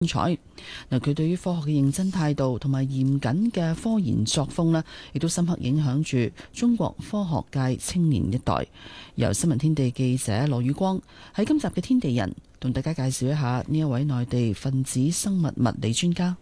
彩。嗱，佢對於科學嘅認真態度同埋嚴謹嘅科研作風咧，亦都深刻影響住中國科學界青年一代。由新聞天地記者羅宇光喺今集嘅天地人同大家介紹一下呢一位內地分子生物物理專家。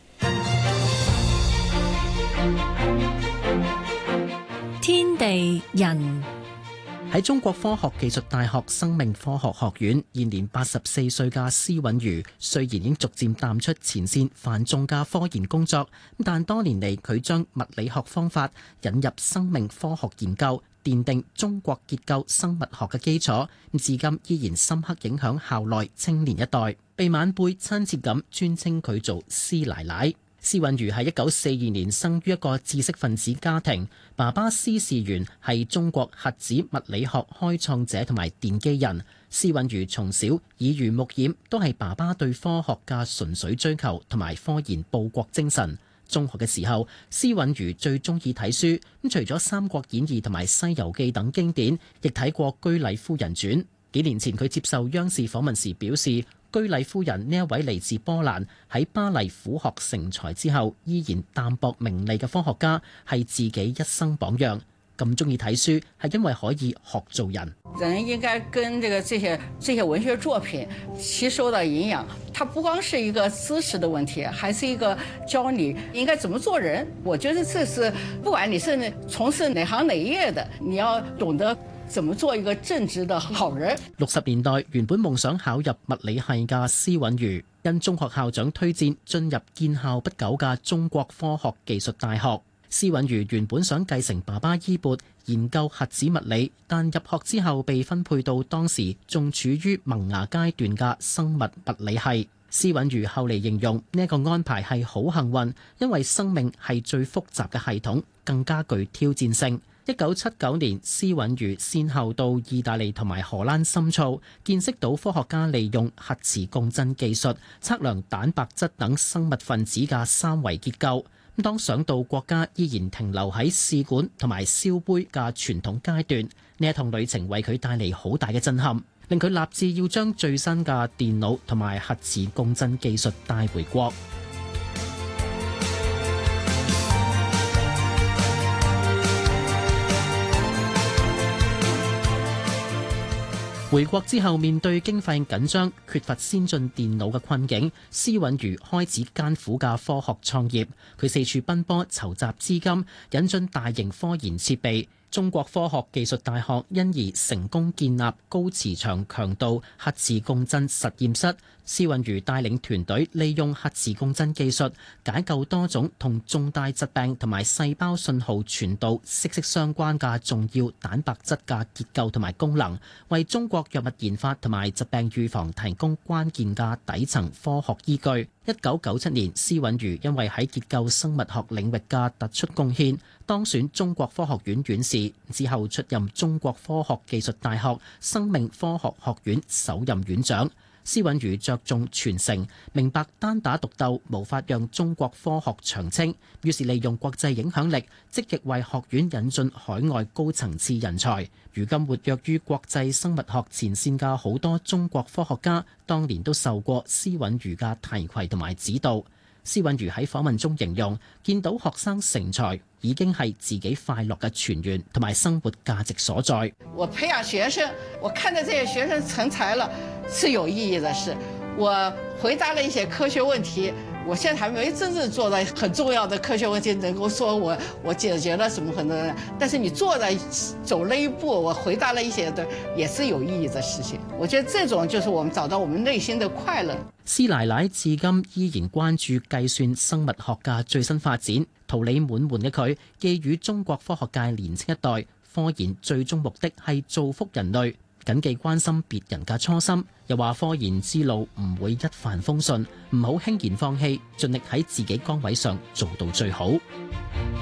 天地人。 喺中國科學技術大學生命科學學院，現年84歲嘅施允如，雖然已經逐漸淡出前線繁重嘅科研工作，但多年嚟佢將物理學方法引入生命科學研究，奠定中國結構生物學嘅基礎，至今依然深刻影響校內青年一代，被晚輩親切咁尊稱佢做施奶奶。施允如喺1942年生於一個知識分子家庭，爸爸施仕元係中國核子物理學開創者同埋奠基人。施允如從小耳濡目染，都係爸爸對科學嘅純粹追求同埋科研報國精神。中學嘅時候，施允如最中意睇書，除咗《三國演義》同埋《西遊記》等經典，亦睇過《居禮夫人傳》。幾年前佢接受央視訪問時表示，居禮夫人呢一位嚟自波蘭喺巴黎苦學成才之後依然淡泊名利嘅科學家，係自己一生榜樣。咁中意睇書係因為可以學做人。 人應該跟這些文學作品吸收到營養，它不光是一個知識的問題，還是一個教你應該怎麼做人。我覺得這是不管你是從事哪行哪業的，你要懂得怎麼做一個正直的好人。 60年代原本夢想考入物理系嘅施允如，因中學校長推薦進入建校不久嘅中國科學技術大學。施允如原本想繼承爸爸衣缽，研究核子物理，但入學之後被分配到當時仲處於萌芽階段嘅生物物理系。施允如後嚟形容呢一個安排係好幸運，因為生命係最複雜嘅系統，更加具挑戰性。1979年，施允如先後到意大利同埋荷蘭深造，見識到科學家利用核磁共振技術測量蛋白質等生物分子嘅三維結構。當想到國家依然停留喺試管同埋燒杯嘅傳統階段，呢一趟旅程為佢帶嚟好大嘅震撼，令佢立志要將最新嘅電腦同埋核磁共振技術帶回國。回國之後，面對經費緊張、缺乏先進電腦嘅困境，施允如開始艱苦嘅科學創業。佢四處奔波籌集資金，引進大型科研設備。中國科學技術大學因而成功建立高磁場強度核磁共振實驗室。施允如帶領團隊利用核磁共振技術解構多種同重大疾病同埋細胞信號傳導息息相關嘅重要蛋白質嘅結構同埋功能，為中國藥物研發同埋疾病預防提供關鍵嘅底層科學依據。1997年，施允如因為喺結構生物學領域嘅突出貢獻，當選中國科學院院士，之後出任中國科學技術大學生命科學學院首任院長。施允如着重傳承，明白單打獨鬥無法讓中國科學長青，於是利用國際影響力，積極為學院引進海外高層次人才。如今活躍於國際生物學前線嘅好多中國科學家，當年都受過施允如嘅提攜同埋指導。施允如喺訪問中形容，見到學生成才已經係自己快樂嘅泉源同埋生活價值所在。 我培養學生，我看到這些學生成才了，是有意義的事。我回答了一些科學問題，我現在還沒真正做到很重要的科學問題，能夠說我解決了什麼很多人。但是你走了一步，我回答了一些的，也是有意義的事情。我覺得這種就是我們找到我們內心的快樂。 施奶奶至今依然關注計算生物學嘅最新發展，桃李滿門嘅佢寄予中國科學界年輕一代，科研最終目的係造福人類，謹記關心別人嘅初心。又話科研之路唔會一帆風順，唔好輕言放棄，盡力喺自己崗位上做到最好。